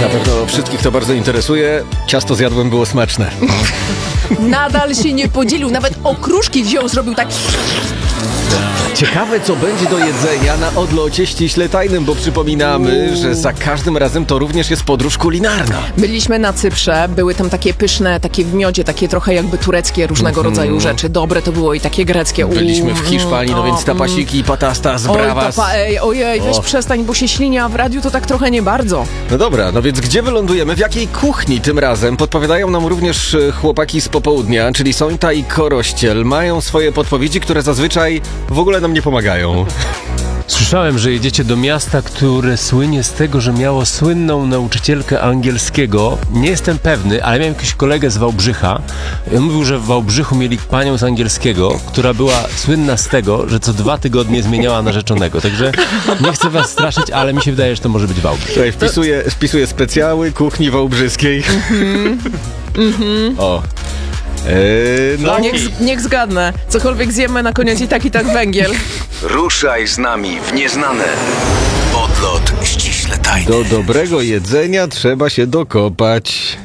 Na pewno wszystkich to bardzo interesuje. Ciasto zjadłem, było smaczne. Nadal się nie podzielił, nawet okruszki wziął, zrobił tak... Ciekawe, co będzie do jedzenia na odlocie ściśle tajnym, bo przypominamy, że za każdym razem to również jest podróż kulinarna. Byliśmy na Cyprze, były tam takie pyszne, takie w miodzie, takie trochę jakby tureckie różnego rodzaju rzeczy. Dobre to było i takie greckie. Byliśmy w Hiszpanii, no więc tapasiki i patastas, bravas. Ojej, weź przestań, bo się ślini, a w radiu to tak trochę nie bardzo. No dobra, no więc gdzie wylądujemy? W jakiej kuchni tym razem? Podpowiadają nam również chłopaki z popołudnia, czyli Sońta i Korościel. Mają swoje podpowiedzi, które zazwyczaj w ogóle nam nie pomagają. Słyszałem, że jedziecie do miasta, które słynie z tego, że miało słynną nauczycielkę angielskiego. Nie jestem pewny, ale miałem jakiegoś kolegę z Wałbrzycha. On mówił, że w Wałbrzychu mieli panią z angielskiego, która była słynna z tego, że co 2 tygodnie zmieniała narzeczonego. Także nie chcę was straszyć, ale mi się wydaje, że to może być Wałbrzych. Tutaj wpisuję specjały kuchni wałbrzyskiej. O. No, niech zgadnę. Cokolwiek zjemy, na koniec i tak węgiel. Ruszaj z nami w nieznane. Odlot ściśle tajny. Do dobrego jedzenia trzeba się dokopać.